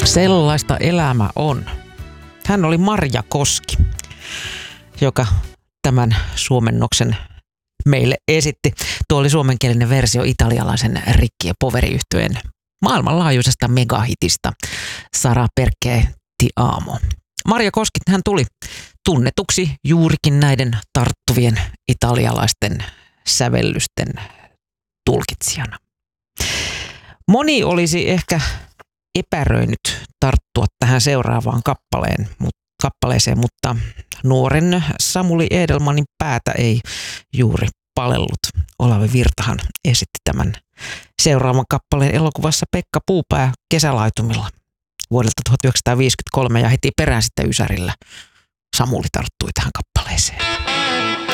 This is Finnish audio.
Sellaista elämä on. Hän oli Marja Koski, joka tämän suomennoksen meille esitti. Tuo oli suomenkielinen versio italialaisen Ricchi & Poveri-yhtyeen maailmanlaajuisesta megahitista Sarà perché ti amo. Marja Koski, hän tuli tunnetuksi juurikin näiden tarttuvien italialaisten sävellysten tulkitsijana. Moni olisi epäröinyt tarttua tähän seuraavaan kappaleeseen, mutta nuoren Samuli Edelmanin päätä ei juuri palellut. Olavi Virtahan esitti tämän seuraavan kappaleen elokuvassa Pekka Puupää Kesälaitumilla vuodelta 1953 ja heti perään sitten Ysärillä Samuli tarttui tähän kappaleeseen.